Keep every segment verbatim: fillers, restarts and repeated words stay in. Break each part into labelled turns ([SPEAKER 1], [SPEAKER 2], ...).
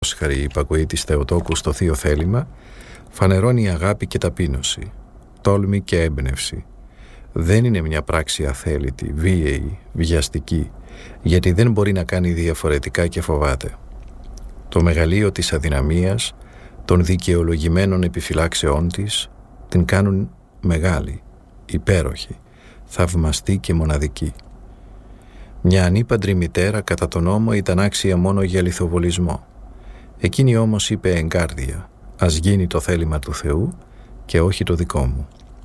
[SPEAKER 1] η υπακοή της Θεοτόκου στο θείο θέλημα φανερώνει αγάπη και ταπείνωση, τόλμη και έμπνευση. Δεν είναι μια πράξη αθέλητη, βίαιη, βιαστική, γιατί δεν μπορεί να κάνει διαφορετικά και φοβάται. Το μεγαλείο της αδυναμίας, των δικαιολογημένων επιφυλάξεών της, την κάνουν μεγάλη, υπέροχη, θαυμαστή και μοναδική. Μια ανήπαντρη μητέρα κατά τον νόμο ήταν άξια μόνο για λιθοβολισμό. Εκείνη όμως είπε εγκάρδια, ας γίνει το θέλημα του Θεού και όχι το δικό μου.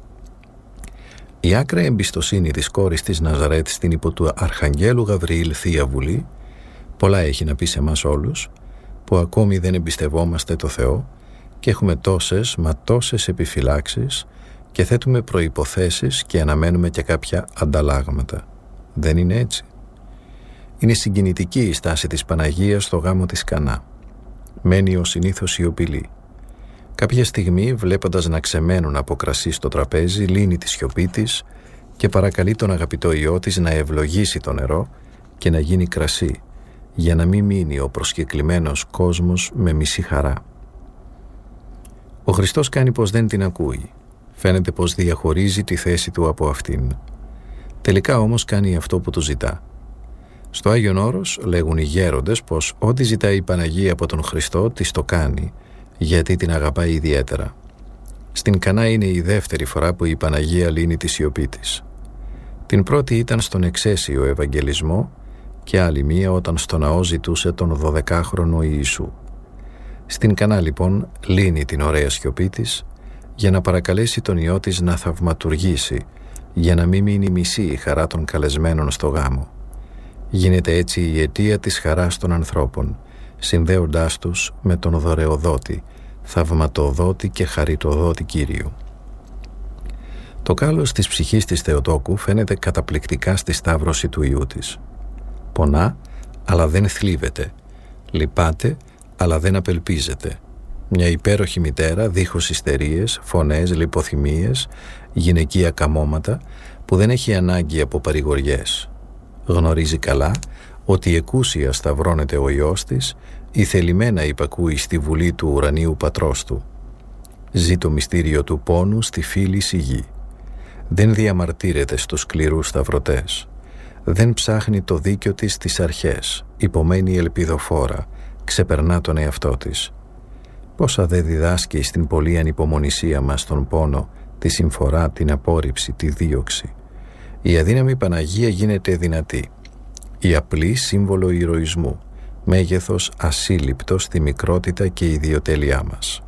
[SPEAKER 1] Η άκρα εμπιστοσύνη της κόρης της Ναζαρέτ στην υπό του Αρχαγγέλου Γαβριήλ Θεία Βουλή πολλά έχει να πει σε εμάς όλους που ακόμη δεν εμπιστευόμαστε το Θεό και έχουμε τόσες μα τόσες επιφυλάξεις και θέτουμε προϋποθέσεις και αναμένουμε και κάποια ανταλλάγματα. Δεν είναι έτσι? Είναι συγκινητική η στάση της Παναγίας στο γάμο της Κανά. Μένει ως συνήθως σιωπηλή. Κάποια στιγμή, βλέποντας να ξεμένουν από κρασί στο τραπέζι, λύνει τη σιωπή της και παρακαλεί τον αγαπητό Υιό της να ευλογήσει το νερό και να γίνει κρασί, για να μην μείνει ο προσκεκλημένος κόσμος με μισή χαρά. Ο Χριστός κάνει πως δεν την ακούει. Φαίνεται πως διαχωρίζει τη θέση του από αυτήν. Τελικά όμως κάνει αυτό που του ζητά. Στο Άγιον Όρος λέγουν οι γέροντες πως ό,τι ζητάει η Παναγία από τον Χριστό της το κάνει, γιατί την αγαπάει ιδιαίτερα. Στην Κανά είναι η δεύτερη φορά που η Παναγία λύνει τη σιωπή της. Την πρώτη ήταν στον εξαίσιο Ευαγγελισμό και άλλη μία όταν στο ναό ζητούσε τον δωδεκάχρονο Ιησού. Στην Κανά λοιπόν λύνει την ωραία σιωπή της για να παρακαλέσει τον Υιό της να θαυματουργήσει, για να μην μείνει μισή η χαρά των καλεσμένων στο γάμο. Γίνεται έτσι η αιτία της χαράς των ανθρώπων, συνδέοντάς τους με τον δωρεοδότη, θαυματοδότη και χαριτοδότη Κύριο. Το κάλος της ψυχής της Θεοτόκου φαίνεται καταπληκτικά στη σταύρωση του Υιού της. Πονά, αλλά δεν θλίβεται. Λυπάται, αλλά δεν απελπίζεται. Μια υπέροχη μητέρα, δίχως ιστερίες, φωνές, λιποθυμίες, γυναικεία καμώματα, που δεν έχει ανάγκη από παρηγοριές. Γνωρίζει καλά ότι εκούσια σταυρώνεται ο Υιός της, η θελημένα υπακούει στη βουλή του ουρανίου πατρός του. Ζει το μυστήριο του πόνου στη φίλη σιγή. Δεν διαμαρτύρεται στους σκληρούς σταυρωτές. Δεν ψάχνει το δίκιο της στις αρχές, υπομένει ελπιδοφόρα, ξεπερνά τον εαυτό της. Πόσα δε διδάσκει στην πολλή ανυπομονησία μας τον πόνο, τη συμφορά, την απόρριψη, τη δίωξη. Η αδύναμη Παναγία γίνεται δυνατή. Η απλή σύμβολο ηρωισμού, μέγεθος ασύλληπτο στη μικρότητα και ιδιοτέλειά μας.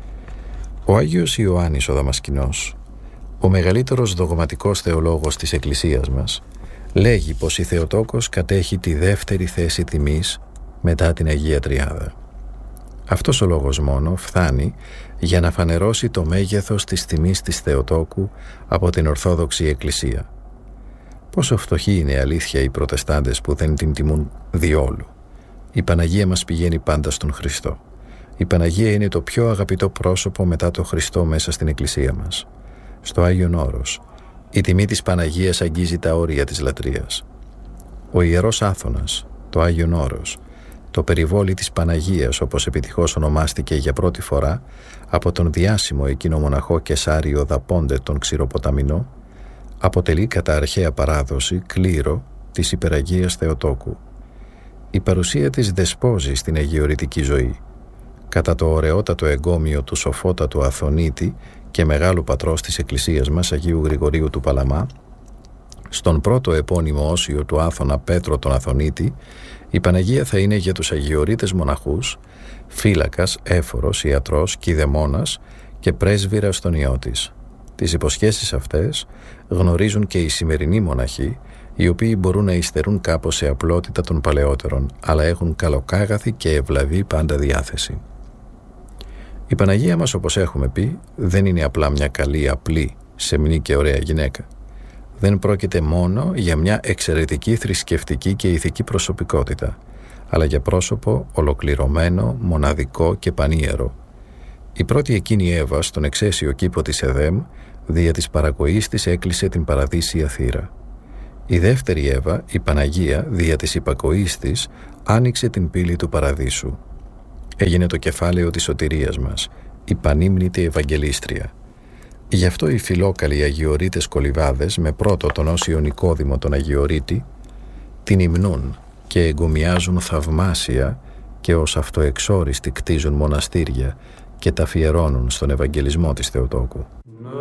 [SPEAKER 1] Ο Άγιος Ιωάννης ο Δαμασκηνός, ο μεγαλύτερος δογματικός θεολόγος της Εκκλησίας μας, λέγει πως η Θεοτόκος κατέχει τη δεύτερη θέση τιμής μετά την Αγία Τριάδα. Αυτός ο λόγος μόνο φθάνει για να φανερώσει το μέγεθος της τιμής της Θεοτόκου από την Ορθόδοξη Εκκλησία. Πόσο φτωχοί είναι αλήθεια οι προτεστάντες που δεν την τιμούν διόλου. Η Παναγία μας πηγαίνει πάντα στον Χριστό. Η Παναγία είναι το πιο αγαπητό πρόσωπο μετά το Χριστό μέσα στην Εκκλησία μας. Στο Άγιον Όρος, η τιμή της Παναγίας αγγίζει τα όρια της λατρείας. Ο Ιερός Άθωνας, το Άγιον Όρος, το περιβόλι της Παναγίας, όπως επιτυχώς ονομάστηκε για πρώτη φορά από τον διάσημο εκείνο μοναχό Κεσάριο Δαπόντε τον Ξηροποταμινό, αποτελεί κατά αρχαία παράδοση κλήρο της υπεραγίας Θεοτόκου. Η παρουσία της δεσπόζει στην αγιορητική ζωή. Κατά το ωραιότατο εγκόμιο του σοφότατου Αθωνίτη και μεγάλου πατρός της Εκκλησίας μας, Αγίου Γρηγορίου του Παλαμά, στον πρώτο επώνυμο όσιο του Άθωνα Πέτρο τον Αθωνίτη, η Παναγία θα είναι για τους αγιορείτες μοναχούς φύλακας, έφορος, ιατρός, κηδεμόνας και πρέσβυρας στον Υιό της. Τις υποσχέσεις αυτές γνωρίζουν και οι σημερινοί μοναχοί, οι οποίοι μπορούν να υστερούν κάπως σε απλότητα των παλαιότερων, αλλά έχουν καλοκάγαθη και ευλαβή πάντα διάθεση. Η Παναγία μας, όπως έχουμε πει, δεν είναι απλά μια καλή, απλή, σεμνή και ωραία γυναίκα. Δεν πρόκειται μόνο για μια εξαιρετική θρησκευτική και ηθική προσωπικότητα, αλλά για πρόσωπο ολοκληρωμένο, μοναδικό και πανίερο. Η πρώτη εκείνη Εύα στον εξαίσιο κήπο της Εδέμ, δια της παρακοής της έκλεισε την παραδείσια θύρα. Η δεύτερη Εύα, η Παναγία, δια της υπακοής της, άνοιξε την πύλη του παραδείσου. Έγινε το κεφάλαιο της σωτηρίας μας, η πανύμνητη Ευαγγελίστρια. Γι' αυτό οι φιλόκαλοι Αγιορείτες Κολυβάδες, με πρώτο τον Όσιο Νικόδημο τον Αγιορείτη, την υμνούν και εγκομιάζουν θαυμάσια και ως αυτοεξόριστοι κτίζουν μοναστήρια και τα αφιερώνουν στον Ευαγγελισμό της Θεοτόκου.